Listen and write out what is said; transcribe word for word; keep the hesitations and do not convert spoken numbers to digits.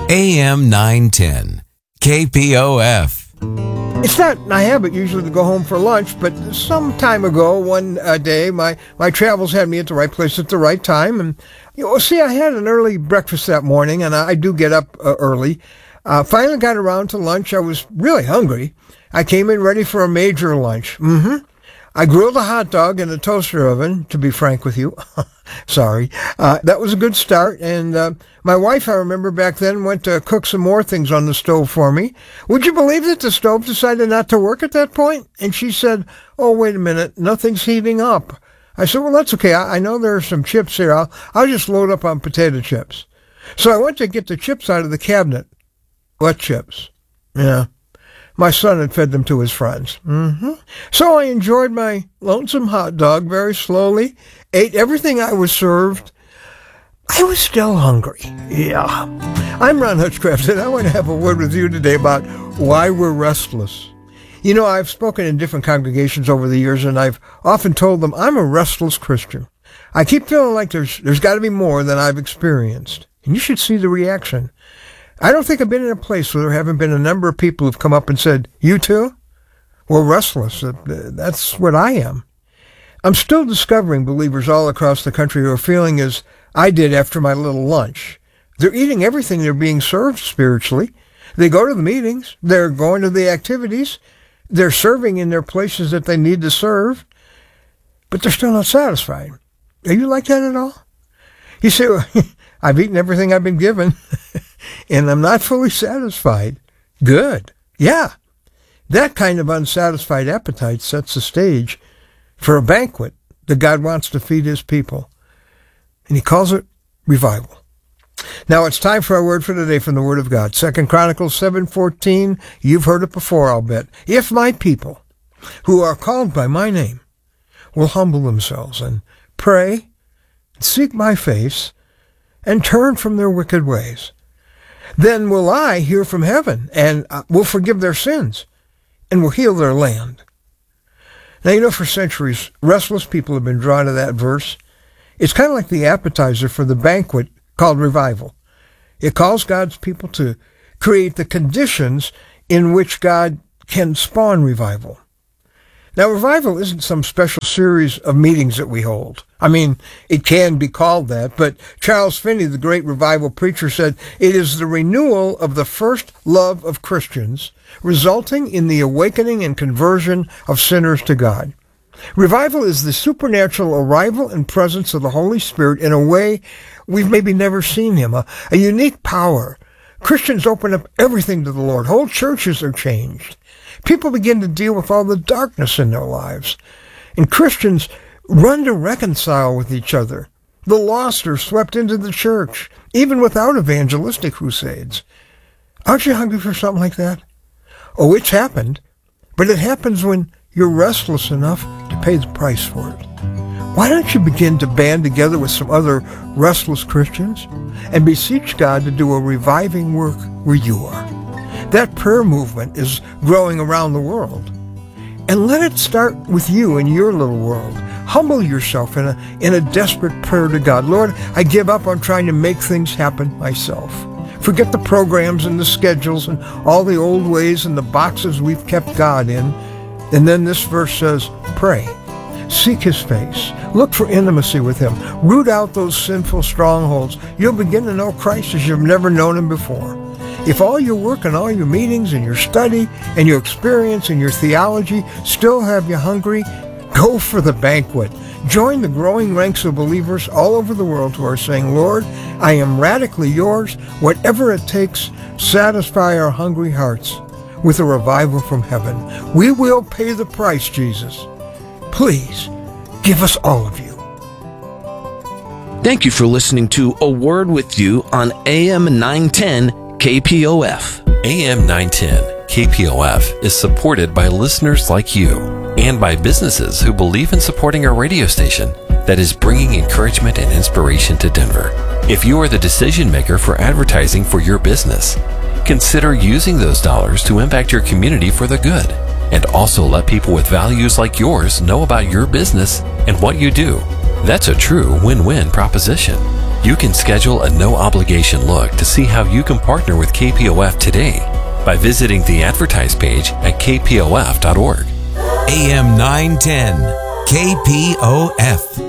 A M nine ten, K P O F. It's not my habit usually to go home for lunch, but some time ago, one uh, day, my, my travels had me at the right place at the right time. And, you know, see, I had an early breakfast that morning, and I, I do get up uh, early. Uh, finally got around to lunch. I was really hungry. I came in ready for a major lunch. Mm-hmm. I grilled a hot dog in a toaster oven, to be frank with you. Sorry. Uh, that was a good start. And uh, my wife, I remember back then, went to cook some more things on the stove for me. Would you believe that the stove decided not to work at that point? And she said, oh, wait a minute, nothing's heating up. I said, well, that's okay. I, I know there are some chips here. I'll, I'll just load up on potato chips. So I went to get the chips out of the cabinet. What chips? Yeah. My son had fed them to his friends. Mm-hmm. So I enjoyed my lonesome hot dog very slowly, ate everything I was served. I was still hungry. Yeah. I'm Ron Hutchcraft, and I want to have a word with you today about why we're restless. You know, I've spoken in different congregations over the years, and I've often told them I'm a restless Christian. I keep feeling like there's there's got to be more than I've experienced. And you should see the reaction. I don't think I've been in a place where there haven't been a number of people who've come up and said, you too? We're restless. That's what I am. I'm still discovering believers all across the country who are feeling as I did after my little lunch. They're eating everything they're being served spiritually. They go to the meetings. They're going to the activities. They're serving in their places that they need to serve. But they're still not satisfied. Are you like that at all? You say, well, I've eaten everything I've been given. And I'm not fully satisfied. Good. Yeah. That kind of unsatisfied appetite sets the stage for a banquet that God wants to feed his people. And he calls it revival. Now it's time for our word for today from the Word of God. Second Chronicles seven fourteen. You've heard it before, I'll bet. If my people, who are called by my name, will humble themselves and pray, and seek my face, and turn from their wicked ways, then will I hear from heaven, and will forgive their sins, and will heal their land. Now, you know, for centuries, restless people have been drawn to that verse. It's kind of like the appetizer for the banquet called revival. It calls God's people to create the conditions in which God can spawn revival. Now, revival isn't some special series of meetings that we hold. I mean, it can be called that, but Charles Finney, the great revival preacher, said it is the renewal of the first love of Christians, resulting in the awakening and conversion of sinners to God. Revival is the supernatural arrival and presence of the Holy Spirit in a way we've maybe never seen him, a, a unique power. Christians open up everything to the Lord. Whole churches are changed. People begin to deal with all the darkness in their lives. And Christians run to reconcile with each other. The lost are swept into the church, even without evangelistic crusades. Aren't you hungry for something like that? Oh, it's happened. But it happens when you're restless enough to pay the price for it. Why don't you begin to band together with some other restless Christians and beseech God to do a reviving work where you are? That prayer movement is growing around the world. And let it start with you in your little world. Humble yourself in a, in a desperate prayer to God. Lord, I give up on trying to make things happen myself. Forget the programs and the schedules and all the old ways and the boxes we've kept God in. And then this verse says, pray. Seek his face. Look for intimacy with him. Root out those sinful strongholds. You'll begin to know Christ as you've never known him before. If all your work and all your meetings and your study and your experience and your theology still have you hungry, go for the banquet. Join the growing ranks of believers all over the world who are saying, Lord, I am radically yours. Whatever it takes, satisfy our hungry hearts with a revival from heaven. We will pay the price, Jesus. Please, give us all of you. Thank you for listening to A Word with You on A M nine ten K P O F. A M nine ten K P O F is supported by listeners like you and by businesses who believe in supporting a radio station that is bringing encouragement and inspiration to Denver. If you are the decision maker for advertising for your business, consider using those dollars to impact your community for the good, and also let people with values like yours know about your business and what you do. That's a true win-win proposition. You can schedule a no-obligation look to see how you can partner with K P O F today by visiting the Advertise page at k p o f dot org. A M nine ten, K P O F.